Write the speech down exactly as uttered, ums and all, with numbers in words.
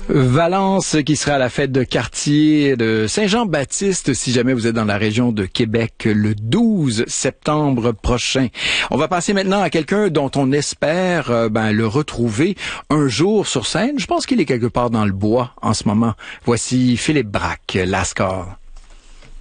Valence qui sera à la fête de quartier de Saint-Jean-Baptiste si jamais vous êtes dans la région de Québec le douze septembre prochain. On va passer maintenant à quelqu'un dont on espère euh, ben, le retrouver un jour sur scène. Je pense qu'il est quelque part dans le bois en ce moment. Voici Philippe Braque, Lascar.